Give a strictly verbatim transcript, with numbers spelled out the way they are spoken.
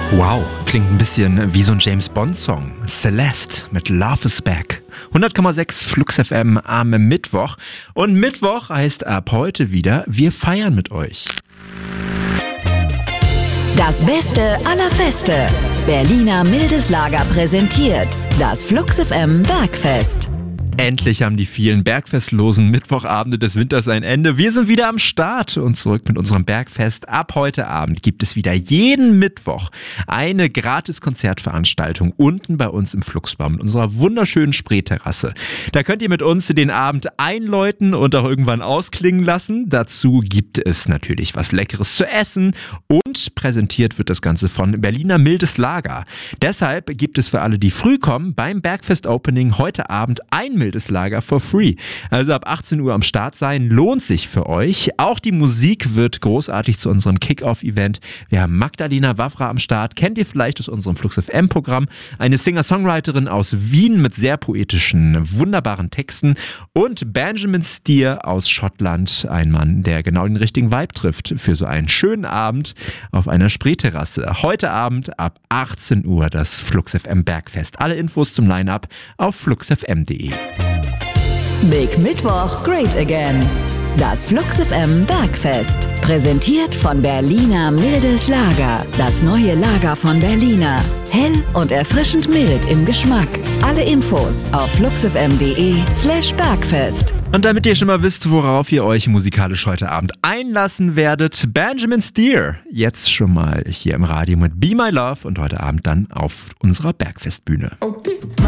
Wow, klingt ein bisschen wie so ein James-Bond-Song. Celeste mit Love is Back. hundert Komma sechs Flux F M am Mittwoch. Und Mittwoch heißt ab heute wieder, wir feiern mit euch. Das Beste aller Feste. Berliner Mildes Lager präsentiert das Flux F M Bergfest. Endlich haben die vielen bergfestlosen Mittwochabende des Winters ein Ende. Wir sind wieder am Start und zurück mit unserem Bergfest. Ab heute Abend gibt es wieder jeden Mittwoch eine Gratis-Konzertveranstaltung unten bei uns im Fluxbau mit unserer wunderschönen Spreeterrasse. Da könnt ihr mit uns den Abend einläuten und auch irgendwann ausklingen lassen. Dazu gibt es natürlich was Leckeres zu essen und präsentiert wird das Ganze von Berliner Mildes Lager. Deshalb gibt es für alle, die früh kommen, beim Bergfest-Opening heute Abend ein Mildes Lager for free. Also ab achtzehn Uhr am Start sein, lohnt sich für euch. Auch die Musik wird großartig zu unserem Kick-Off-Event. Wir haben Magdalena Wawra am Start, kennt ihr vielleicht aus unserem Flux F M-Programm. Eine Singer-Songwriterin aus Wien mit sehr poetischen, wunderbaren Texten. Und Benjamin Steer aus Schottland, ein Mann, der genau den richtigen Vibe trifft für so einen schönen Abend auf einer Spreeterrasse. Heute Abend ab achtzehn Uhr das Flux F M Bergfest. Alle Infos zum Line-Up auf flux f m punkt d e. Big Mittwoch, great again. Das Flux F M Bergfest. Präsentiert von Berliner Mildes Lager. Das neue Lager von Berliner. Hell und erfrischend mild im Geschmack. Alle Infos auf fluxfm.de slash Bergfest. Und damit ihr schon mal wisst, worauf ihr euch musikalisch heute Abend einlassen werdet, Benjamin Steer jetzt schon mal hier im Radio mit Be My Love und heute Abend dann auf unserer Bergfestbühne. Okay.